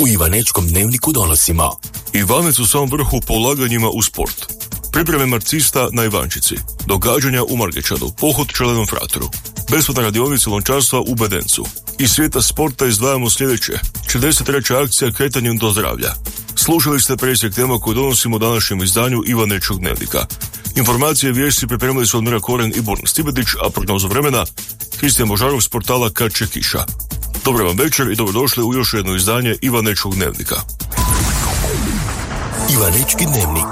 U Ivanečkom dnevniku donosimo: Ivanec u samom vrhu po ulaganjima u sport. Pripreme marcista na Ivančici. Događanja u Margećanu. Pohod čelenom fratoru. Besplatna radionica lončarstva u Bedencu. Iz svijeta sporta izdvajamo sljedeće: 43. akcija kretanjem do zdravlja. Slušali ste presjek tema koju donosimo u današnjem izdanju Ivanečkog dnevnika. Informacije i vijesti pripremili su Admira Koren i Borna Stibetić, a prognozu vremena Kristijan Božarov s portala Kad će kiša. Dobar vam večer i dobrodošli u još jedno izdanje Ivanečkog dnevnika. Ivanečki dnevnik.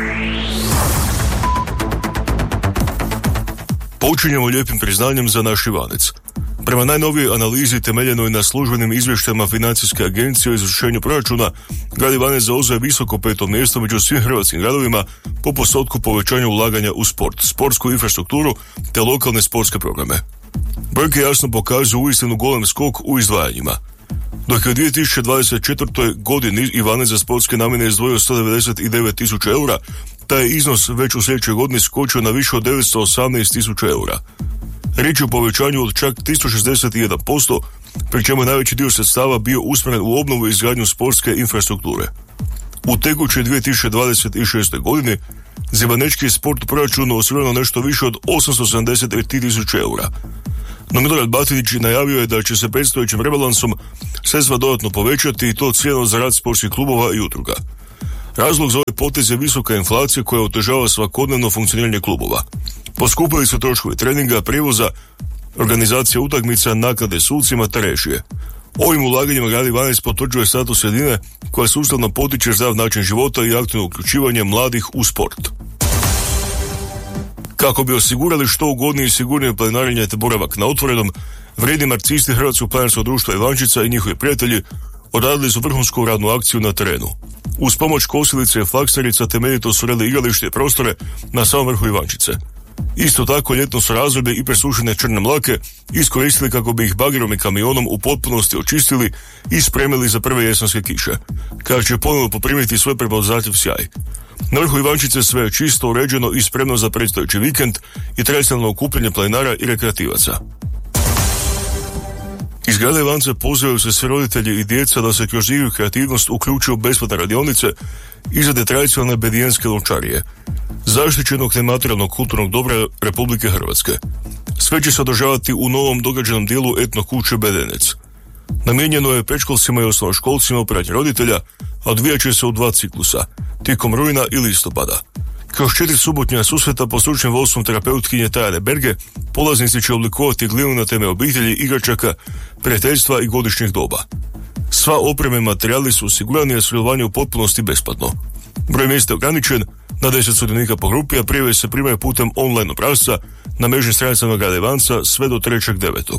Počinjemo lijepim priznanjem za naš Ivanec. Prema najnovijoj analizi temeljenoj na službenim izvještajima Financijske agencije o izvršenju proračuna, grad Ivanec zauzeo visoko 5. mjesto među svim hrvatskim gradovima po postotku povećanja ulaganja u sport, sportsku infrastrukturu te lokalne sportske programe. Brojke jasno pokazuju uistinu golem skok u izdvajanjima. Dok je u 2024. godini Ivanec za sportske namjene izdvojio 199.000 eura, taj je iznos već u sljedećoj godini skočio na više od 918.000 eura. Riječ je o povećanju od čak 361%, pri čemu je najveći dio sredstava bio usmjeren u obnovu i izgradnju sportske infrastrukture. U tekućoj 2026. godini za ivanečki sport u proračunu osigurano nešto više od 873.000 eura. No Milorad Batinić najavio je da će se predstojećim rebalansom sredstva dodatno povećati i to ciljano za rad sportskih klubova i udruga. Razlog za ovaj potez je visoka inflacija koja otežava svakodnevno funkcioniranje klubova. Poskupili su troškovi treninga, prijevoza, organizacija utakmica, naknade sucima te režije. Ovim ulaganjima grad Ivanec potvrđuje status sredine koja sustavno potiče zdrav način života i aktivno uključivanje mladih u sport. Kako bi osigurali što ugodnije i sigurnije planinarenje te boravak na otvorenom, vrijedni marcisti Hrvatskog planinarskog društva Ivančica i njihovi prijatelji odradili su vrhunsku radnu akciju na terenu. Uz pomoć kosilice i flaksterica temeljito su uredili igralište i prostore na samom vrhu Ivančice. Isto tako ljetno su razdoblje i presušene črne mlake iskoristili kako bi ih bagerom i kamionom u potpunosti očistili i spremili za prve jesenske kiše, kada će ponovno poprimiti svoj prepoznatljiv sjaj. Na vrhu Ivančice sve je čisto, uređeno i spremno za predstojeći vikend i tradicionalno okupljanje planinara i rekreativaca. Iz grada Ivanca pozivaju se svi roditelji i djeca da se kroz igru i kreativnost uključuju u besplatne radionice izrade tradicionalne bedijenske lončarije, zaštićenog nematerijalnog kulturnog dobra Republike Hrvatske. Sve će se održavati u novom događanom dijelu etno kuće Bedenec. Namijenjeno je predškolcima i osnovnoškolcima u pratnji roditelja, a odvijat će se u 2 ciklusa, tijekom rujna i listopada. Kroz 4 subotnja susreta pod stručnim vodstvom terapeutkinje Tajane Berge, polaznici će oblikovati glinu na teme obitelji, igračaka, prijateljstva i godišnjih doba. Sva opreme i materijali su osigurani, a sudjelovanje u potpunosti besplatno. Broj mjesta je ograničen na 10 sudionika po grupi, a prijave se primaju putem online obrasca na mrežnim stranicama grada Ivanca sve do 3.9.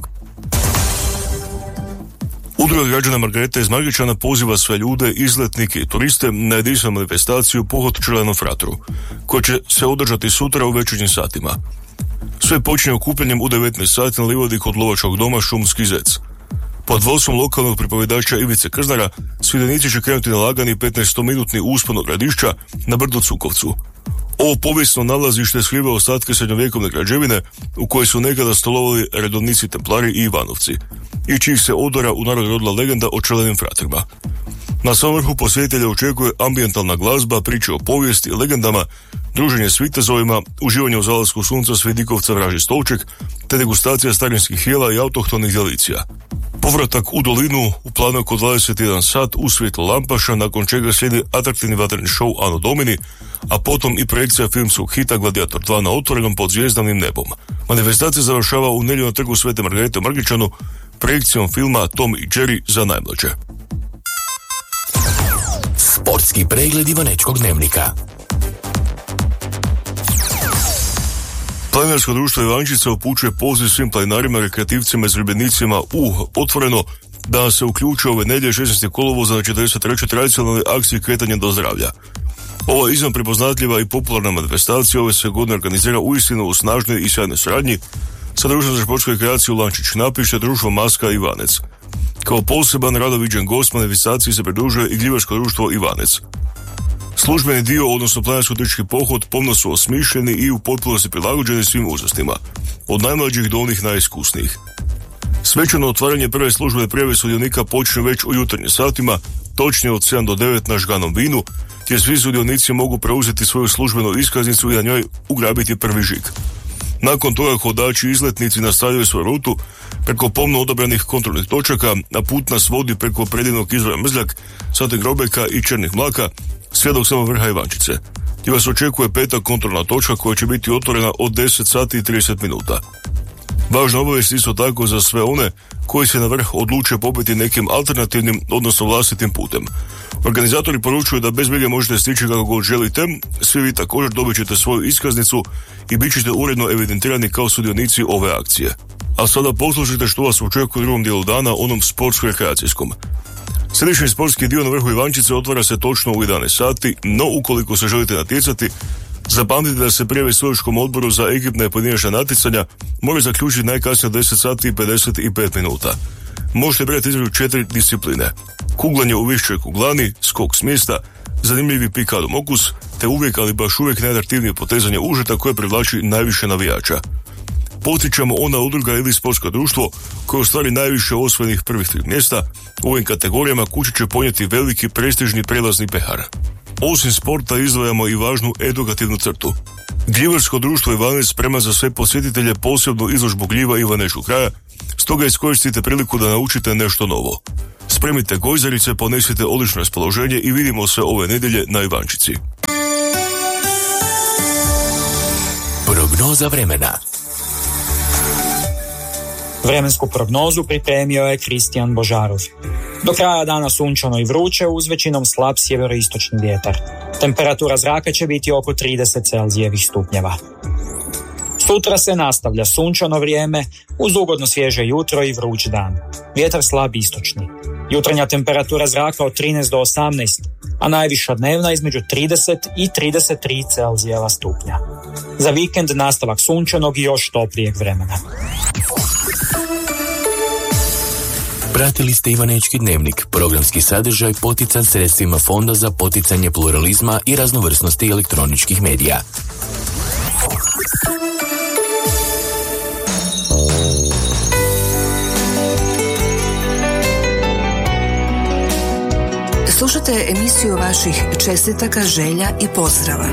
Udruga građana Margareta iz Margećana poziva sve ljude, izletnike i turiste na jedinstvenu manifestaciju Pohod čelenom fratoru, koja će se održati sutra u večernjim satima. Sve počinje okupljanjem u 19 sati na livadi kod lovačkog doma Šumski zec. Pod vodstvom lokalnog pripovjedača Ivice Krznara, sudjenici će krenuti na lagani 15-minutni uspon od Gradišća na brdu Cukovcu. Ovo povijesno nalazište skriva ostatke srednjovjekovne građevine u kojoj su nekada stolovali redovnici templari i Ivanovci, i čijih se odora u narod rodila legenda o čelenim fratrima. Na samom vrhu posjetitelja očekuje ambijentalna glazba, priče o povijesti i legendama, druženje s vitezovima, uživanje u zalasku sunca Svedikovca Vražji stolček, te degustacija starinskih jela i autohtonih delicija. Povratak u dolinu u planu oko 21 sat u svjetlo lampaša, nakon čega slijedi atraktivni vatreni show Anno Domini, a potom i projekcija filmskog hita Gladiator 2 na otvorenom pod zvjezdanim nebom. Manifestacija završava u nedjelju na trgu Svete Margarete u Margećanu projekcijom filma Tom i Jerry za najmlađe. Sportski pregled Ivanečkog dnevnika. Planinarsko društvo Ivančica upućuje poziv svim planinarima, rekreativcima i zaljubljenicima u otvoreno da se uključe ove nedjelje 16. kolovoza na 43. tradicionalnoj akciji kretanja do zdravlja. Ova izvan prepoznatljiva i popularna manifestacija ove se godine organizira uistinu u snažnoj i sjajnoj suradnji sa Društvom za športsku rekreaciju Lančić Napište, društvo Maska Ivanec. Kao poseban rado viđen gost manifestaciji se pridružuje i gljivačko društvo Ivanec. Službeni dio, odnosno planinarsko-turistički pohod, pomno su osmišljeni i u potpunosti prilagođeni svim uzrastima, od najmlađih do onih najiskusnijih. Svečano otvaranje prve službene prijave sudionika počne već u jutarnjim satima točnije od 7 do 9 na žganom vinu, gdje svi sudionici mogu preuzeti svoju službenu iskaznicu i na njoj ugrabiti prvi žig. Nakon toga hodači i izletnici nastavljaju svoju rutu preko pomno odabranih kontrolnih točaka, a put nas vodi preko predivnog izvora Mrzljak, Svatog Robeka i Černih Mlaka, sve dok samo vrha Ivančice, gdje vas očekuje 5. kontrolna točka koja će biti otvorena od 10 sati i 30 minuta. Važna obavijest isto tako za sve one koji se na vrh odluče popeti nekim alternativnim, odnosno vlastitim putem. Organizatori poručuju da bez brige možete stići kako god želite, svi vi također dobit ćete svoju iskaznicu i bit ćete uredno evidentirani kao sudionici ove akcije. A sada poslušajte što vas očekuje u drugom dijelu dana, onom sportsko-rekreacijskom. Središnji sportski dio na vrhu Ivančice otvara se točno u 11 sati, no ukoliko se želite natjecati, zapamtite da se prijave Sudačkom odboru za ekipna i pojedinačna natjecanja mora zaključiti najkasnije 10 sati i 55 minuta. Možete birati između 4 discipline: kuglanje u višćoj kuglani, skok s mjesta, zanimljivi pikado mokus, te uvijek, ali baš uvijek najatraktivnije potezanje užeta koje privlači najviše navijača. Potičemo ona udruga ili sportsko društvo koje ostvari najviše osvojenih prvih 3 mjesta. U ovim kategorijama kući će ponijeti veliki prestižni prelazni pehar. Osim sporta izdvajamo i važnu edukativnu crtu. Gljivarsko društvo Ivanec sprema za sve posjetitelje posebnu izložbu gljiva Ivanečkog kraja, stoga iskoristite priliku da naučite nešto novo. Spremite gojzarice, ponesite odlično raspoloženje i vidimo se ove nedjelje na Ivančici. Prognoza vremena. Vremensku prognozu pripremio je Kristijan Božarov. Do kraja dana sunčano i vruće uz većinom slab sjeveroistočni vjetar. Temperatura zraka će biti oko 30 Celzijevih stupnjeva. Sutra se nastavlja sunčano vrijeme uz ugodno svježe jutro i vruć dan. Vjetar slab istočni. Jutarnja temperatura zraka od 13 do 18, a najviša dnevna između 30 i 33 Celzijeva stupnja. Za vikend nastavak sunčanog i još toplijeg vremena. Pratili ste Ivanečki dnevnik, programski sadržaj potican sredstvima Fonda za poticanje pluralizma i raznovrsnosti elektroničkih medija. Slušate emisiju vaših čestitaka, želja i pozdrava.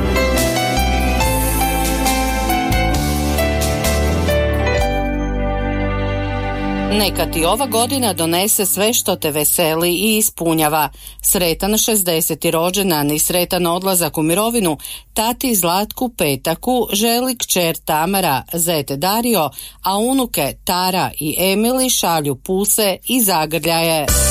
Neka ti ova godina donese sve što te veseli i ispunjava. Sretan 60. rođendan i sretan odlazak u mirovinu tati Zlatku Petaku želi kćer Tamara, zet Dario, a unuke Tara i Emili šalju puse i zagrljaje.